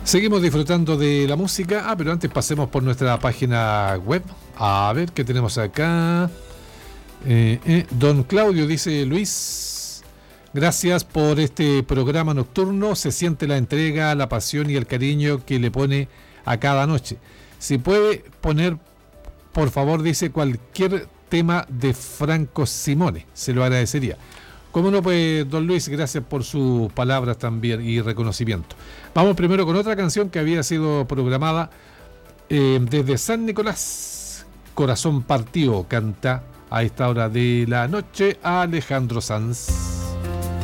Seguimos disfrutando de la música. Pero antes pasemos por nuestra página web. A ver qué tenemos acá. Don Claudio dice: Luis, gracias por este programa nocturno. Se siente la entrega, la pasión y el cariño que le pone a cada noche. Si puede poner, por favor, dice, cualquier tema de Franco Simone, se lo agradecería. Como no, pues, don Luis, gracias por sus palabras también y reconocimiento. Vamos primero con otra canción que había sido programada desde San Nicolás. Corazón partido, canta a esta hora de la noche Alejandro Sanz.